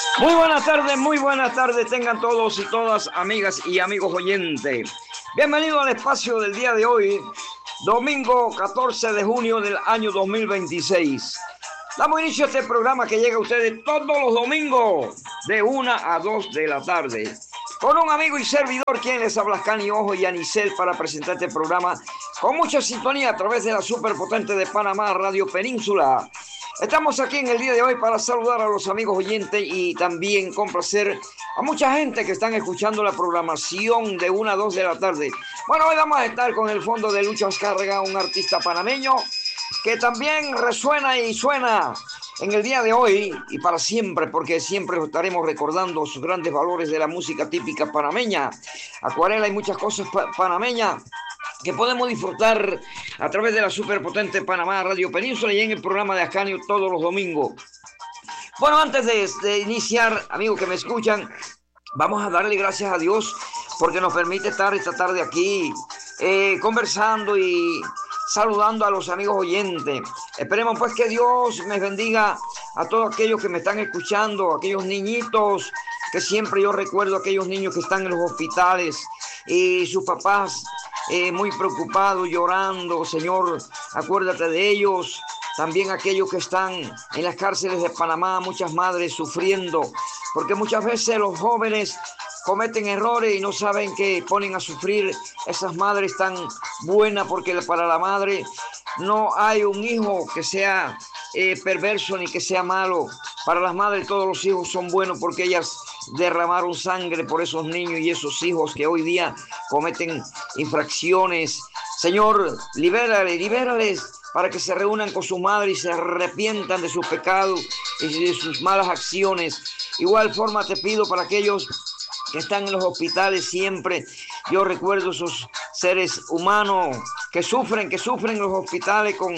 Muy buenas tardes, tengan todos y todas, amigas y amigos oyentes. Bienvenido al espacio del día de hoy, domingo 14 de junio del año 2026. Damos inicio a este programa que llega a ustedes todos los domingos de 1 a 2 de la tarde. Con un amigo y servidor, quien les habla, Cani Ojo y Anicel, para presentar este programa con mucha sintonía a través de la superpotente de Panamá, Radio Península. Estamos aquí en el día de hoy para saludar a los amigos oyentes y también complacer a mucha gente que están escuchando la programación de 1 a 2 de la tarde. Bueno, hoy vamos a estar con el fondo de Lucho Azcárraga, un artista panameño que también resuena y suena en el día de hoy y para siempre, porque siempre estaremos recordando sus grandes valores de la música típica panameña. Acuarela y muchas cosas panameñas que podemos disfrutar a través de la superpotente Panamá Radio Península y en el programa de Ascanio todos los domingos. Bueno, antes de iniciar, amigos que me escuchan, vamos a darle gracias a Dios porque nos permite estar esta tarde aquí conversando y saludando a los amigos oyentes. Esperemos pues que Dios me bendiga a todos aquellos que me están escuchando, aquellos niñitos que siempre yo recuerdo, aquellos niños que están en los hospitales y sus papás muy preocupados, llorando. Señor, acuérdate de ellos. También aquellos que están en las cárceles de Panamá, muchas madres sufriendo, porque muchas veces los jóvenes cometen errores y no saben que ponen a sufrir esas madres tan buenas, porque para la madre no hay un hijo que sea perverso ni que sea malo. Para las madres todos los hijos son buenos porque ellas derramaron sangre por esos niños y esos hijos que hoy día cometen infracciones. Señor, libérales para que se reúnan con su madre y se arrepientan de sus pecados y de sus malas acciones. Igual forma te pido para aquellos que están en los hospitales siempre. Yo recuerdo esos seres humanos que sufren en los hospitales con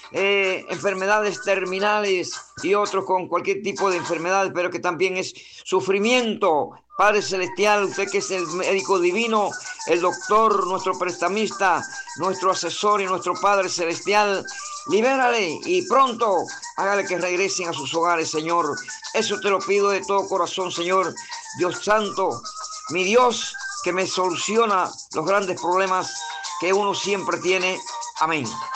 enfermedades terminales y otros con cualquier tipo de enfermedad, pero que también es sufrimiento. Padre Celestial, usted que es el médico divino, el doctor, nuestro prestamista, nuestro asesor y nuestro Padre Celestial, libérale y pronto hágale que regresen a sus hogares, Señor. Eso te lo pido de todo corazón, Señor. Dios Santo, mi Dios, que me soluciona los grandes problemas que uno siempre tiene. Amén.